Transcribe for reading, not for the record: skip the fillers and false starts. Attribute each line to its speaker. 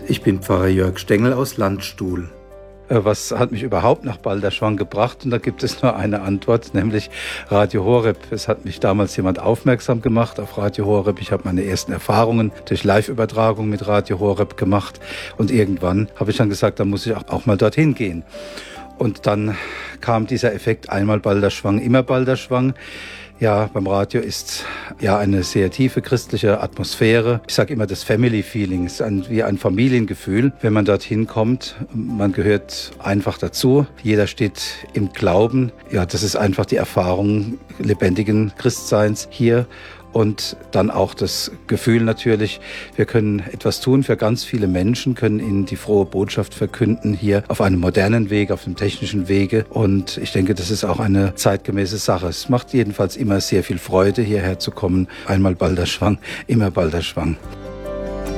Speaker 1: Ich bin Pfarrer Jörg Stengel aus Landstuhl.
Speaker 2: Was hat mich überhaupt nach Balderschwang gebracht? Und da gibt es nur eine Antwort, nämlich Radio Horeb. Es hat mich damals jemand aufmerksam gemacht auf Radio Horeb. Ich habe meine ersten Erfahrungen durch Live-Übertragung mit Radio Horeb gemacht. Und irgendwann habe ich dann gesagt, da muss ich auch mal dorthin gehen. Und dann kam dieser Effekt, einmal Balderschwang, immer Balderschwang. Ja, beim Radio ist ja eine sehr tiefe christliche Atmosphäre. Ich sage immer, das Family Feeling ist wie ein Familiengefühl, wenn man dorthin kommt. Man gehört einfach dazu. Jeder steht im Glauben. Ja, das ist einfach die Erfahrung lebendigen Christseins hier. Und dann auch das Gefühl natürlich, wir können etwas tun für ganz viele Menschen, können ihnen die frohe Botschaft verkünden, hier auf einem modernen Weg, auf dem technischen Wege. Und ich denke, das ist auch eine zeitgemäße Sache. Es macht jedenfalls immer sehr viel Freude, hierher zu kommen. Einmal Balderschwang, immer Balderschwang.